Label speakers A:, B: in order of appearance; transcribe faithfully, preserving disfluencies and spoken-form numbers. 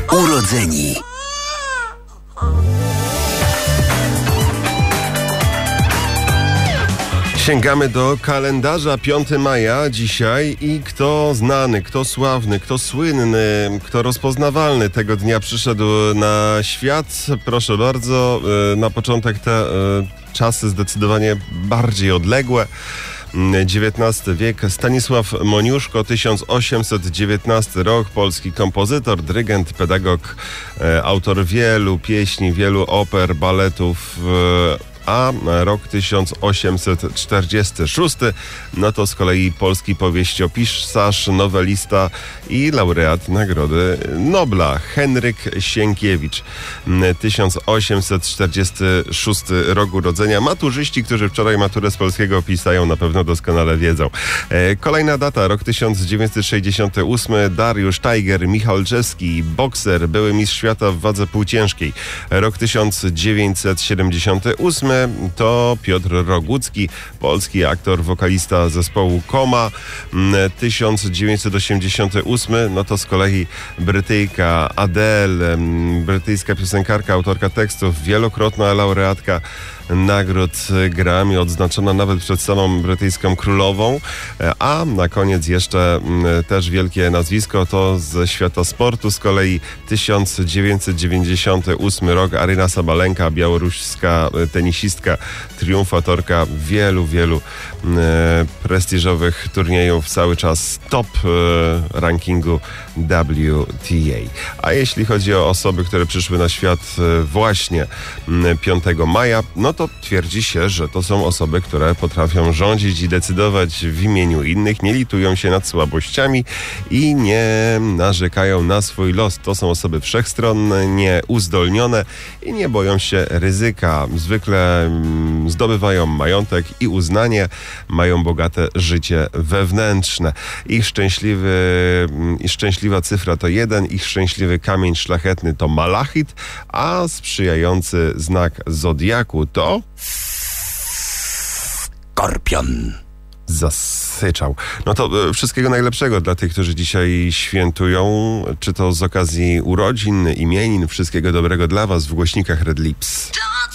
A: Urodzeni.
B: Sięgamy do kalendarza piątego maja dzisiaj i kto znany, kto sławny, kto słynny, kto rozpoznawalny tego dnia przyszedł na świat. Proszę bardzo, na początek te czasy zdecydowanie bardziej odległe. dziewiętnasty wiek. Stanisław Moniuszko, tysiąc osiemset dziewiętnasty rok, polski kompozytor, dyrygent, pedagog, autor wielu pieśni, wielu oper, baletów, a rok tysiąc osiemset czterdziesty szósty, no to z kolei polski powieściopisarz, nowelista i laureat Nagrody Nobla, Henryk Sienkiewicz. tysiąc osiemset czterdziesty szósty rok urodzenia. Maturzyści, którzy wczoraj maturę z polskiego pisają, na pewno doskonale wiedzą. Kolejna data, rok tysiąc dziewięćset sześćdziesiąty ósmy, Dariusz Tiger Michalczewski, bokser, były mistrz świata w wadze półciężkiej. Rok tysiąc dziewięćset siedemdziesiąty ósmy to Piotr Rogucki, polski aktor, wokalista zespołu Koma. tysiąc dziewięćset osiemdziesiąty ósmy, no to z kolei Brytyjka Adele, brytyjska piosenkarka, autorka tekstów, wielokrotna laureatka nagród Grammy, odznaczona nawet przed samą brytyjską królową. A na koniec jeszcze też wielkie nazwisko, to ze świata sportu z kolei tysiąc dziewięćset dziewięćdziesiąty ósmy rok, Aryna Sabalenka, białoruska tenisistka, triumfatorka wielu, wielu e, prestiżowych turniejów, cały czas top e, rankingu W T A. A jeśli chodzi o osoby, które przyszły na świat e, właśnie piątego maja, no to twierdzi się, że to są osoby, które potrafią rządzić i decydować w imieniu innych, nie litują się nad słabościami i nie narzekają na swój los. To są osoby wszechstronne, nieuzdolnione i nie boją się ryzyka. Zwykle mm, zdobywają majątek i uznanie, mają bogate życie wewnętrzne. Ich szczęśliwy, ich szczęśliwa cyfra to jeden, ich szczęśliwy kamień szlachetny to malachit, a sprzyjający znak zodiaku to
A: Skorpion.
B: Zasyczał. No to e, wszystkiego najlepszego dla tych, którzy dzisiaj świętują, czy to z okazji urodzin, imienin. Wszystkiego dobrego dla was w głośnikach Red Lips.